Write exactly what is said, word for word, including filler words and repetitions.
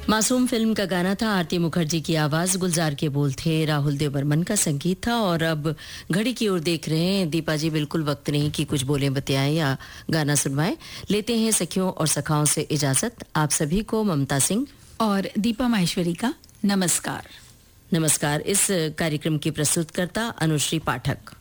मासूम फिल्म का गाना था, आरती मुखर्जी की आवाज, गुलजार के बोल थे, राहुल देव बर्मन का संगीत था। और अब घड़ी की ओर देख रहे हैं दीपा जी, बिल्कुल वक्त नहीं कि कुछ बोले बतियाएं या गाना सुनवाएं। लेते हैं सखियों और सखाओं से इजाजत। आप सभी को ममता सिंह और दीपा माहेश्वरी का नमस्कार। नमस्कार। इस कार्यक्रम की प्रस्तुतकर्ता अनुश्री पाठक।